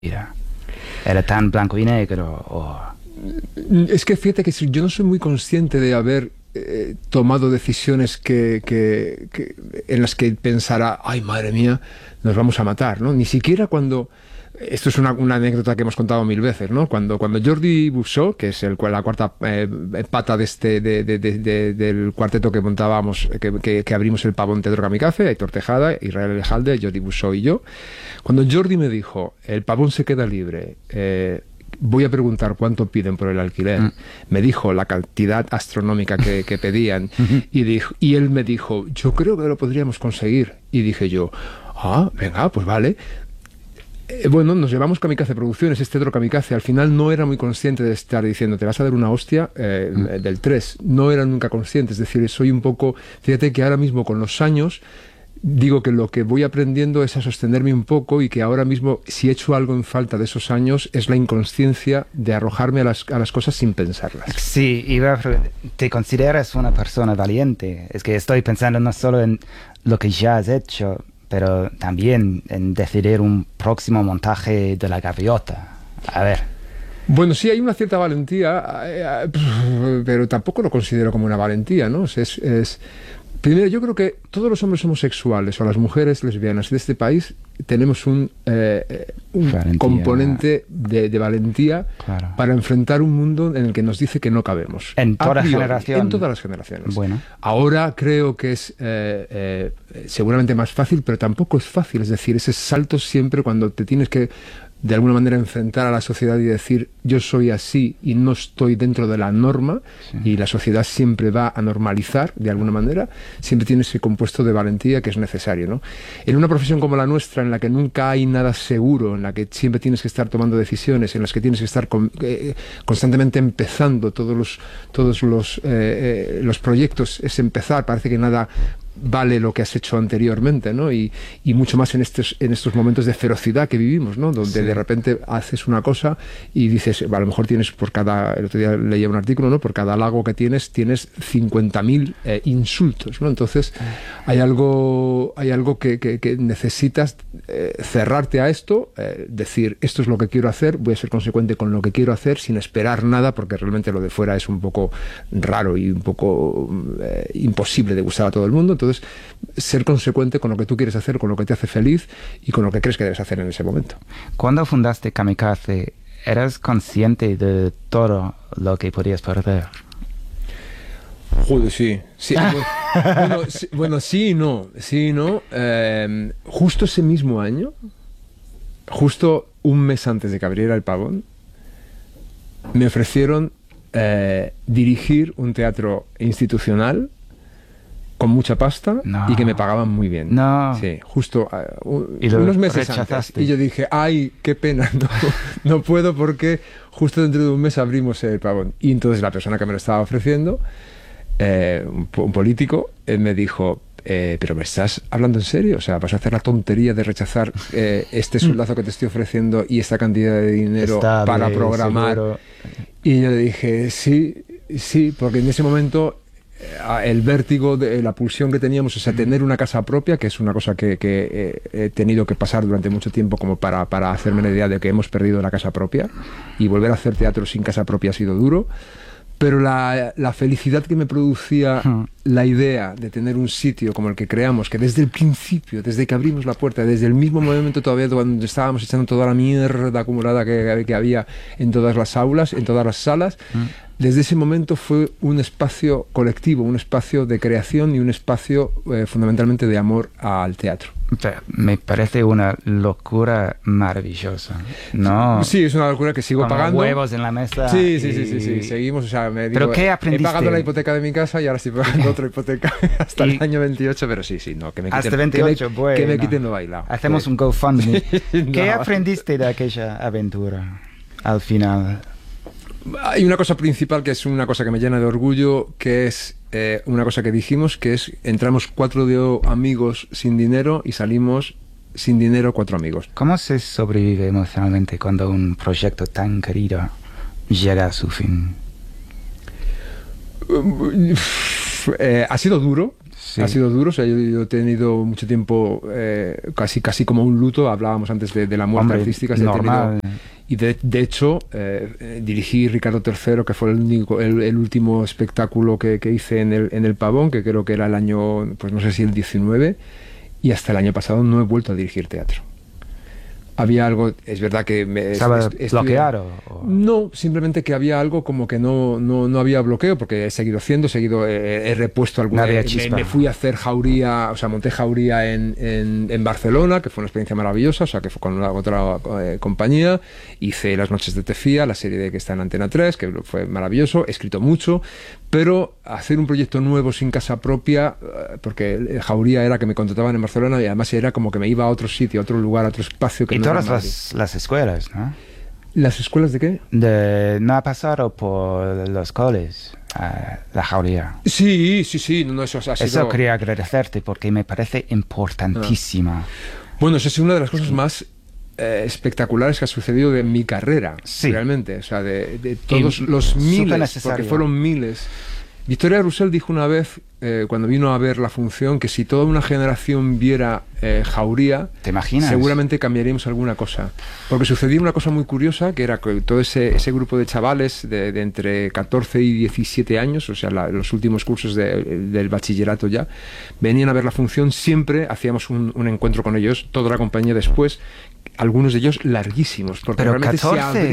¿Era tan blanco y negro? Es que fíjate que yo no soy muy consciente de haber tomado decisiones en las que pensara, ay, madre mía, nos vamos a matar, ¿no? Ni siquiera cuando... Esto es una anécdota que hemos contado mil veces, ¿no? Cuando Jordi Busó, que es la cuarta pata del cuarteto que montábamos, que abrimos el Pavón Teatro Kamikaze, Aitor Tejada, Israel Elejalde, Jordi Busó y yo, cuando Jordi me dijo, el Pavón se queda libre, voy a preguntar cuánto piden por el alquiler, me dijo la cantidad astronómica que pedían, y él me dijo, yo creo que lo podríamos conseguir. Y dije yo, venga, pues vale. Bueno, nos llevamos Kamikaze Producciones, este Teatro Kamikaze. Al final no era muy consciente de estar diciendo, te vas a dar una hostia del 3. No era nunca consciente, es decir, soy un poco... Fíjate que ahora mismo con los años digo que lo que voy aprendiendo es a sostenerme un poco y que ahora mismo, si he hecho algo en falta de esos años, es la inconsciencia de arrojarme a las cosas sin pensarlas. Sí, ¿te consideras una persona valiente? Es que estoy pensando no solo en lo que ya has hecho, pero también en decidir un próximo montaje de La Gaviota. A ver. Bueno, sí, hay una cierta valentía, pero tampoco lo considero como una valentía, ¿no? Primero, yo creo que todos los hombres homosexuales o las mujeres lesbianas de este país tenemos un componente de valentía, claro, para enfrentar un mundo en el que nos dice que no cabemos. En todas las generaciones. En todas las generaciones. Bueno. Ahora creo que es seguramente más fácil, pero tampoco es fácil. Es decir, ese salto siempre cuando te tienes que de alguna manera enfrentar a la sociedad y decir yo soy así y no estoy dentro de la norma, sí, y la sociedad siempre va a normalizar de alguna manera, siempre tiene ese compuesto de valentía que es necesario, ¿no? En una profesión como la nuestra, en la que nunca hay nada seguro, en la que siempre tienes que estar tomando decisiones, en las que tienes que estar constantemente empezando todos los proyectos, es empezar, parece que nada vale lo que has hecho anteriormente, ¿no? Y mucho más en estos momentos de ferocidad que vivimos, ¿no? Donde sí, de repente haces una cosa y dices, a lo mejor tienes el otro día leía un artículo, ¿no? Por cada halago que tienes 50.000 insultos, ¿no? Entonces hay algo que necesitas cerrarte a esto, decir, esto es lo que quiero hacer, voy a ser consecuente con lo que quiero hacer sin esperar nada, porque realmente lo de fuera es un poco raro y un poco imposible de gustar a todo el mundo. Entonces, ser consecuente con lo que tú quieres hacer, con lo que te hace feliz y con lo que crees que debes hacer en ese momento. Cuando fundaste Kamikaze, ¿eras consciente de todo lo que podías perder? Joder, sí. Bueno, sí y no. Justo ese mismo año, justo un mes antes de que abriera el Pavón, me ofrecieron dirigir un teatro institucional con mucha pasta, y que me pagaban muy bien. No. Sí, justo unos meses antes. Y yo dije, ay, qué pena, no puedo porque justo dentro de un mes abrimos el Pavón. Y entonces la persona que me lo estaba ofreciendo, un político, me dijo, pero ¿me estás hablando en serio? O sea, ¿vas a hacer la tontería de rechazar este sueldazo que te estoy ofreciendo y esta cantidad de dinero estable, para programar? Seguro. Y yo le dije, sí, porque en ese momento el vértigo de la pulsión que teníamos, o sea, tener una casa propia, que es una cosa que he tenido que pasar durante mucho tiempo como para hacerme la idea de que hemos perdido la casa propia, y volver a hacer teatro sin casa propia ha sido duro, pero la felicidad que me producía la idea de tener un sitio como el que creamos, que desde el principio, desde que abrimos la puerta, desde el mismo momento todavía cuando estábamos echando toda la mierda acumulada que había en todas las aulas, en todas las salas, desde ese momento fue un espacio colectivo, un espacio de creación y un espacio fundamentalmente de amor al teatro. Me parece una locura maravillosa, ¿no? Sí, es una locura que sigo pagando. Huevos en la mesa. Sí, seguimos, o sea, ¿Pero qué aprendiste? He pagado la hipoteca de mi casa y ahora estoy pagando otra hipoteca hasta el año 28, pero sí, no, que me quiten. Hasta 28, que me quiten no bailado. Hacemos un GoFundMe. ¿Qué aprendiste de aquella aventura al final? Hay una cosa principal que es una cosa que me llena de orgullo, que es una cosa que dijimos, que es entramos 4 amigos sin dinero y salimos sin dinero 4 amigos. ¿Cómo se sobrevive emocionalmente cuando un proyecto tan querido llega a su fin? Ha sido duro. Ha sido duro, o sea, yo he tenido mucho tiempo, casi como un luto, hablábamos antes de la muerte artística. Normal. Y de hecho, dirigí Ricardo III, que fue el último espectáculo que hice en el Pavón, que creo que era el año, pues no sé si el 19, y hasta el año pasado no he vuelto a dirigir teatro. Había algo, es verdad que ¿Estaba bloqueado? No, simplemente que había algo como que no había bloqueo, porque he seguido haciendo, he repuesto alguna. Me fui a hacer Jauría, o sea, monté Jauría en Barcelona, que fue una experiencia maravillosa, o sea, que fue con otra compañía. Hice Las Noches de Tefía, la serie que está en Antena 3, que fue maravilloso. He escrito mucho, pero hacer un proyecto nuevo sin casa propia, porque Jauría era que me contrataban en Barcelona y además era como que me iba a otro sitio, a otro lugar, a otro espacio que y no todas era las escuelas, ¿no? ¿Las escuelas de qué? No ha pasado por los coles, la Jauría. Sí, no, eso ha sido... Eso quería agradecerte porque me parece importantísima. Bueno, esa es una de las cosas más espectaculares que ha sucedido de mi carrera, realmente, o sea, de todos los miles, porque fueron miles. Victoria Russell dijo una vez, cuando vino a ver la función, que si toda una generación viera Jauría, ¿te imaginas? Seguramente cambiaríamos alguna cosa. Porque sucedía una cosa muy curiosa, que era que todo ese grupo de chavales de entre 14 y 17 años, o sea, los últimos cursos del bachillerato ya, venían a ver la función, siempre hacíamos un encuentro con ellos, toda la compañía después, algunos de ellos larguísimos, porque pero realmente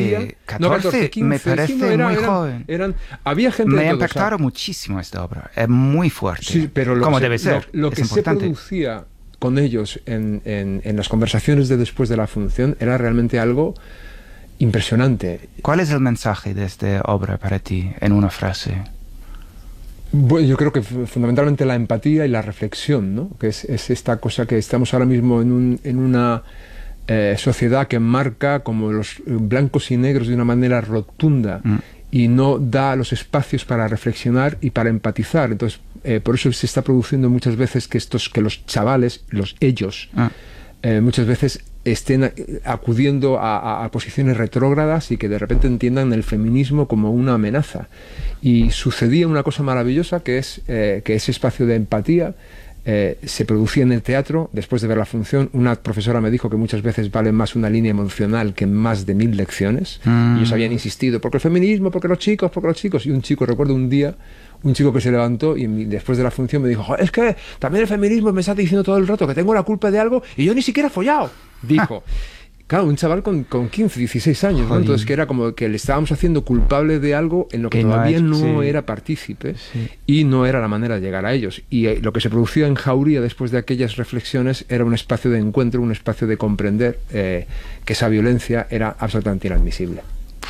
14, 15, me parece muy joven. Había gente me de ha todo, impactado o sea, muchísimo esta obra, es muy fuerte, sí, pero como debe ser. Lo que se producía con ellos en las conversaciones de después de la función era realmente algo impresionante. ¿Cuál es el mensaje de esta obra para ti, en una frase? Bueno, yo creo que fundamentalmente la empatía y la reflexión, ¿no? Que es esta cosa que estamos ahora mismo en una sociedad que marca como los blancos y negros de una manera rotunda y no da los espacios para reflexionar y para empatizar. Entonces, por eso se está produciendo muchas veces que los chavales, ellos, muchas veces estén acudiendo a posiciones retrógradas y que de repente entiendan el feminismo como una amenaza. Y sucedía una cosa maravillosa, que es que ese espacio de empatía se producía en el teatro. Después de ver la función, una profesora me dijo que muchas veces vale más una línea emocional que más de 1000 lecciones. Y ellos habían insistido, porque el feminismo, porque los chicos. Y un chico, recuerdo un día, un chico que se levantó y después de la función me dijo, es que también el feminismo me está diciendo todo el rato que tengo la culpa de algo y yo ni siquiera he follado, dijo. Claro, un chaval con 15, 16 años, ¿no? Entonces, que era como que le estábamos haciendo culpable de algo en lo que todavía no era partícipe, y no era la manera de llegar a ellos. Y lo que se producía en Jauría después de aquellas reflexiones era un espacio de encuentro, un espacio de comprender que esa violencia era absolutamente inadmisible.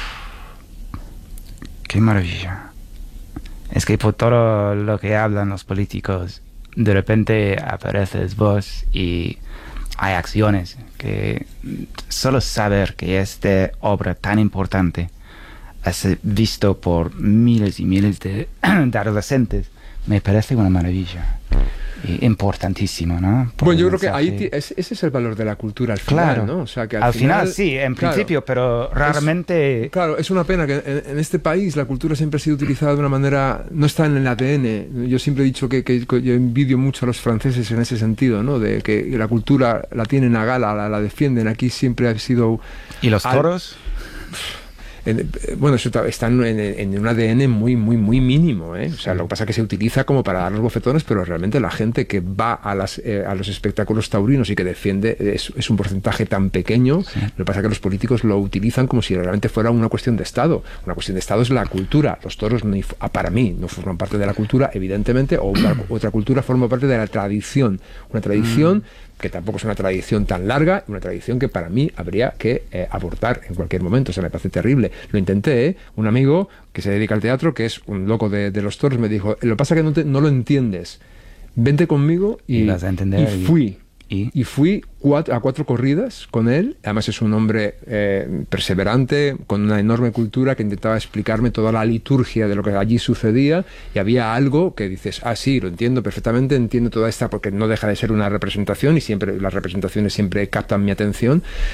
¡Qué maravilla! Es que por todo lo que hablan los políticos, de repente apareces vos y hay acciones que solo saber que esta obra tan importante es visto por miles y miles de adolescentes me parece una maravilla. Importantísimo, ¿no? Bueno, yo creo que ahí ese es el valor de la cultura al final, claro, ¿no? O sea, que al final sí, en principio, pero raramente... Claro, es una pena que en este país la cultura siempre ha sido utilizada de una manera... No está en el ADN. Yo siempre he dicho que yo envidio mucho a los franceses en ese sentido, ¿no? De que la cultura la tienen a gala, la defienden. Aquí siempre ha sido... ¿Y los toros? Bueno, eso está en un ADN muy mínimo, ¿eh? O sea, lo que pasa es que se utiliza como para dar los bofetones, pero realmente la gente que va a los espectáculos taurinos y que defiende es un porcentaje tan pequeño. Sí. Lo que pasa es que los políticos lo utilizan como si realmente fuera una cuestión de Estado. Una cuestión de Estado es la cultura. Los toros, para mí, no forman parte de la cultura, evidentemente, o otra cultura forma parte de la tradición. Una tradición que tampoco es una tradición tan larga, una tradición que para mí habría que abortar en cualquier momento. O sea, me parece terrible. Lo intenté, ¿eh? Un amigo que se dedica al teatro, que es un loco de los toros, me dijo, lo que pasa es que no lo entiendes. Vente conmigo y vas a entender, y fui. Y fui a 4 corridas con él. Además es un hombre perseverante, con una enorme cultura, que intentaba explicarme toda la liturgia de lo que allí sucedía, y había algo que dices, sí, lo entiendo perfectamente, entiendo toda esta, porque no deja de ser una representación y siempre las representaciones siempre captan mi atención,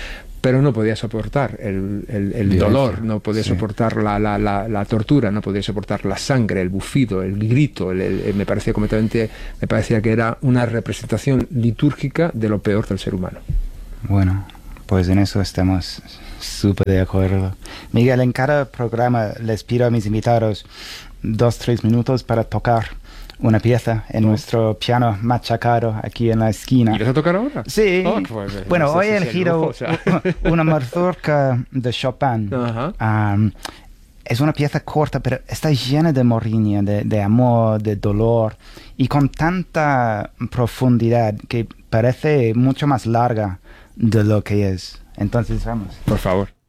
pero no podía soportar el dolor, no podía soportar la tortura, no podía soportar la sangre, el bufido, el grito. Me parecía que era una representación litúrgica de lo peor del ser humano. Bueno, pues en eso estamos súper de acuerdo. Miguel, en cada programa les pido a mis invitados 2-3 minutos para tocar una pieza en nuestro piano machacado aquí en la esquina. ¿Quieres a tocar ahora? Sí. Pues, bueno, hoy he elegido una mazurka de Chopin. Es una pieza corta, pero está llena de morriña, de amor, de dolor, y con tanta profundidad que parece mucho más larga de lo que es. Entonces, vamos. Por favor.